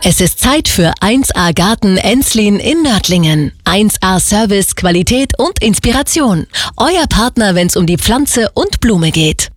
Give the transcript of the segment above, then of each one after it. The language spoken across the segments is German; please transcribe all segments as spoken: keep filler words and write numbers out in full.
Es ist Zeit für eins A Garten Enslin in Nördlingen. eins A Service, Qualität und Inspiration. Euer Partner, wenn es um die Pflanze und Blume geht.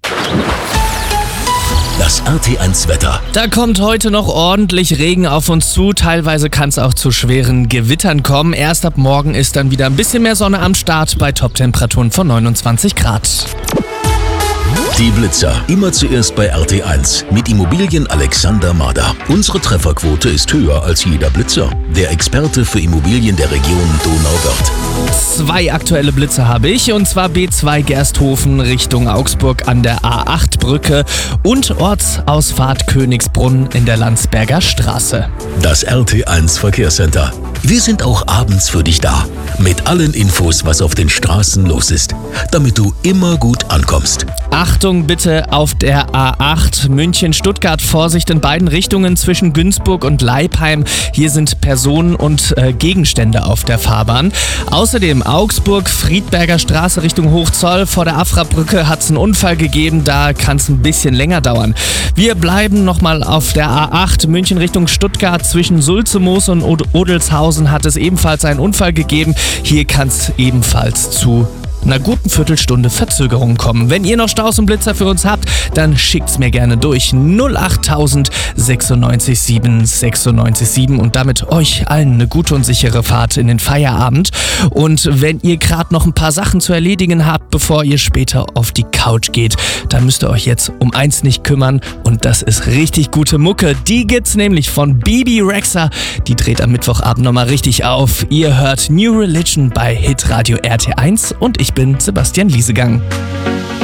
Das R T eins Wetter. Da kommt heute noch ordentlich Regen auf uns zu. Teilweise kann es auch zu schweren Gewittern kommen. Erst ab morgen ist dann wieder ein bisschen mehr Sonne am Start bei Top-Temperaturen von neunundzwanzig Grad. Die Blitzer. Immer zuerst bei R T eins. Mit Immobilien Alexander Mader. Unsere Trefferquote ist höher als jeder Blitzer. Der Experte für Immobilien der Region Donauwörth. Zwei aktuelle Blitze habe ich, und zwar B zwei Gersthofen Richtung Augsburg an der A acht Brücke und Ortsausfahrt Königsbrunn in der Landsberger Straße. Das R T eins Verkehrscenter. Wir sind auch abends für dich da. Mit allen Infos, was auf den Straßen los ist. Damit du immer gut ankommst. Achtung bitte auf der A acht München-Stuttgart. Vorsicht in beiden Richtungen zwischen Günzburg und Leipheim. Hier sind Personen und äh, Gegenstände auf der Fahrbahn. Außerdem Augsburg-Friedberger Straße Richtung Hochzoll. Vor der Afra-Brücke hat es einen Unfall gegeben. Da kann es ein bisschen länger dauern. Wir bleiben nochmal auf der A acht München Richtung Stuttgart. Zwischen Sulzemoos und Odelshausen hat es ebenfalls einen Unfall gegeben. Hier kann es ebenfalls zu einer guten Viertelstunde Verzögerung kommen. Wenn ihr noch Staus und Blitzer für uns habt, dann schickt's mir gerne durch. null achttausend sechsundneunzig sieben sechsundneunzig sieben und damit euch allen eine gute und sichere Fahrt in den Feierabend. Und wenn ihr gerade noch ein paar Sachen zu erledigen habt, bevor ihr später auf die Couch geht, dann müsst ihr euch jetzt um eins nicht kümmern, und das ist richtig gute Mucke. Die gibt's nämlich von Bebe Rexha. Die dreht am Mittwochabend nochmal richtig auf. Ihr hört New Religion bei Hitradio R T eins und ich Ich bin Sebastian Liesegang.